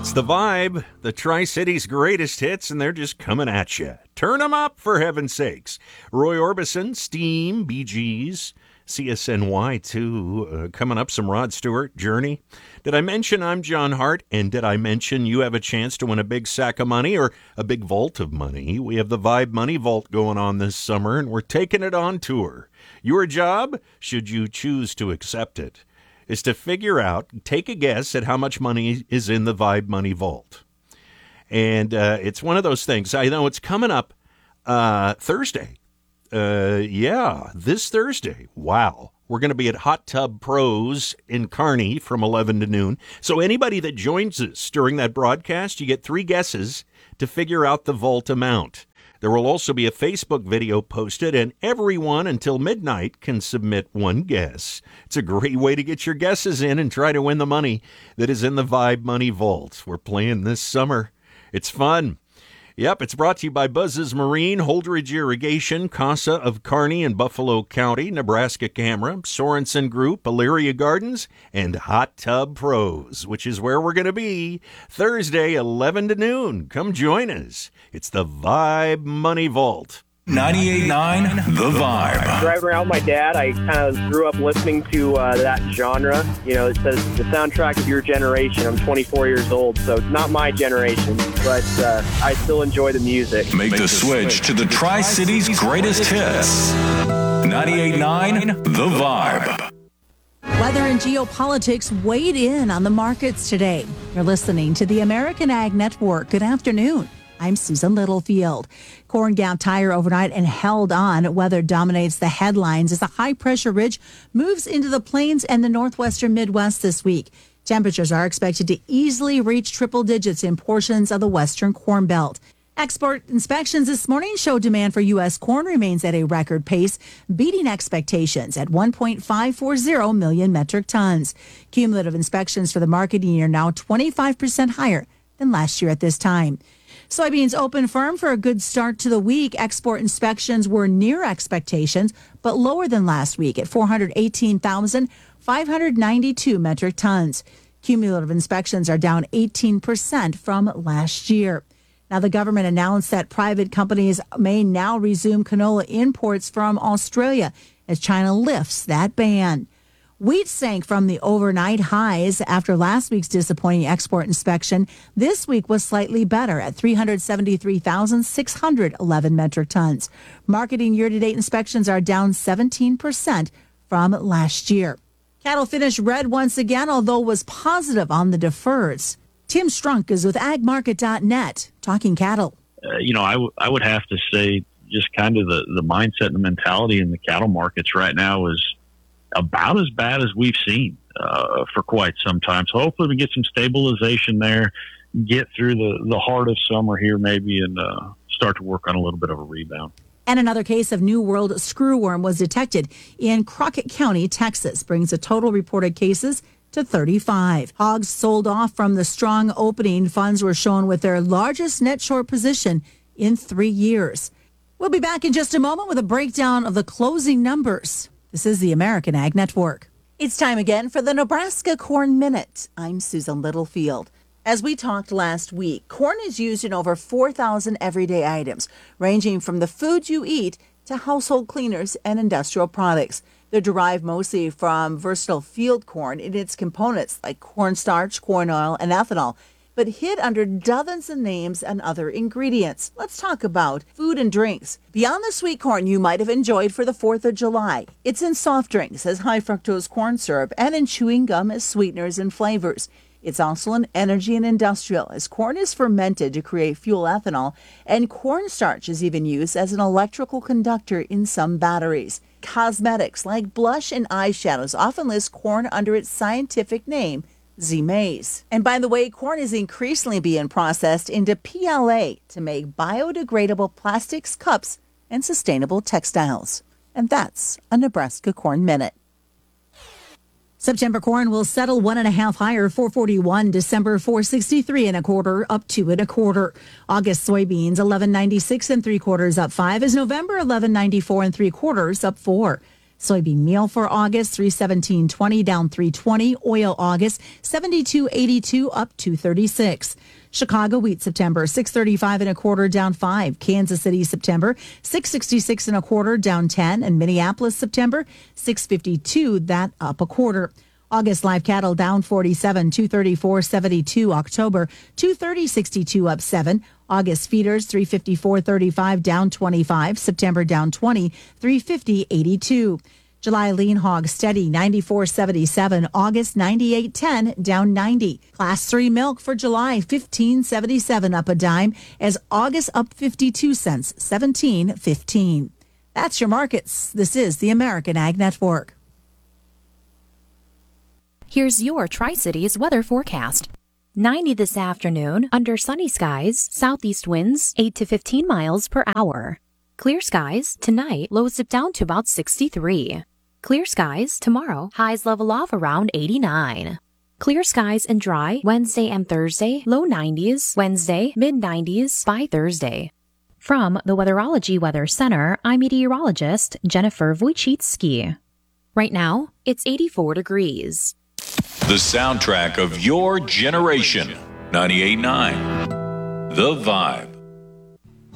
That's the vibe. The Tri-Cities' greatest hits, and they're just coming at you. Turn them up, for heaven's sakes. Roy Orbison, Steam, Bee Gees, CSNY, too. Coming up, some Rod Stewart, Journey. Did I mention I'm John Hart? And did I mention you have a chance to win a big sack of money or a big vault of money? We have the Vibe Money Vault going on this summer, and we're taking it on tour. Your job, should you choose to accept it, is to figure out, take a guess at how much money is in the Vibe Money Vault. And it's one of those things. I know it's coming up Thursday. This Thursday. Wow. We're going to be at Hot Tub Pros in Kearney from 11 to noon. So anybody that joins us during that broadcast, you get 3 guesses to figure out the vault amount. There will also be a Facebook video posted, and everyone until midnight can submit one guess. It's a great way to get your guesses in and try to win the money that is in the Vibe Money Vault. We're playing this summer. It's fun. Yep, it's brought to you by Buzz's Marine, Holdridge Irrigation, CASA of Kearney and Buffalo County, Nebraska Camera, Sorensen Group, Elyria Gardens, and Hot Tub Pros, which is where we're going to be Thursday, 11 to noon. Come join us. It's the Vibe Money Vault. 98.9 The Vibe. Driving around with my dad, I kind of grew up listening to that genre. You know, it says the soundtrack of your generation. I'm 24 years old, so it's not my generation, but I still enjoy the music. Make the switch to the Tri-Cities' greatest hits. 98.9 The Vibe. Weather and geopolitics weighed in on the markets today. You're listening to the American Ag Network. Good afternoon. I'm Susan Littlefield. Corn gapped higher overnight and held on. Weather dominates the headlines as a high-pressure ridge moves into the plains and the northwestern Midwest this week. Temperatures are expected to easily reach triple digits in portions of the western Corn Belt. Export inspections this morning show demand for U.S. corn remains at a record pace, beating expectations at 1.540 million metric tons. Cumulative inspections for the marketing year now 25% higher than last year at this time. Soybeans open firm for a good start to the week. Export inspections were near expectations, but lower than last week at 418,592 metric tons. Cumulative inspections are down 18% from last year. Now, the government announced that private companies may now resume canola imports from Australia as China lifts that ban. Wheat sank from the overnight highs after last week's disappointing export inspection. This week was slightly better at 373,611 metric tons. Marketing year-to-date inspections are down 17% from last year. Cattle finished red once again, although was positive on the deferreds. Tim Strunk is with agmarket.net, talking cattle. I would have to say just kind of the mindset and the mentality in the cattle markets right now is about as bad as we've seen for quite some time. So hopefully we get some stabilization there, get through the heart of summer here maybe, and start to work on a little bit of a rebound. And another case of New World screwworm was detected in Crockett County, Texas, brings the total reported cases to 35. Hogs sold off from the strong opening. Funds were shown with their largest net short position in 3 years. We'll be back in just a moment with a breakdown of the closing numbers. This is the American Ag Network. It's time again for the Nebraska Corn Minute. I'm Susan Littlefield. As we talked last week, corn is used in over 4,000 everyday items, ranging from the food you eat to household cleaners and industrial products. They're derived mostly from versatile field corn in its components like cornstarch, corn oil, and ethanol, but hid under dozens of names and other ingredients. Let's talk about food and drinks. Beyond the sweet corn you might have enjoyed for the 4th of July, it's in soft drinks as high fructose corn syrup and in chewing gum as sweeteners and flavors. It's also in energy and industrial as corn is fermented to create fuel ethanol, and cornstarch is even used as an electrical conductor in some batteries. Cosmetics like blush and eyeshadows often list corn under its scientific name, Z-maize. And by the way, corn is increasingly being processed into PLA to make biodegradable plastics, cups, and sustainable textiles. And that's a Nebraska Corn Minute. September corn will settle 1.5 higher, 441. December 463 1/4, up 2 1/4. August soybeans 1196 3/4, up 5. As November 1194 3/4, up 4. Soybean meal for August, $317.20, down $3.20. Oil August, $72.82, up $2.36. Chicago wheat September, $6.35 down 5. Kansas City September, $6.66 down 10. And Minneapolis September, $6.52, that up a quarter. August live cattle down 47, $234.72. October, $230.62, up 7. August feeders, $354.35, down 25. September down 20, $350.82. July lean hog steady, $94.77. August, $98.10, down 90. Class 3 milk for July, $15.77, up a dime, as August up 52 cents, $17.15. That's your markets. This is the American Ag Network. Here's your Tri-Cities weather forecast. 90 this afternoon, under sunny skies, southeast winds 8 to 15 miles per hour. Clear skies tonight, lows dip down to about 63. Clear skies tomorrow, highs level off around 89. Clear skies and dry Wednesday and Thursday, low 90s, Wednesday, mid 90s by Thursday. From the Weatherology Weather Center, I'm meteorologist Jennifer Wojcicki. Right now, it's 84 degrees. The soundtrack of your generation. 98.9 The Vibe.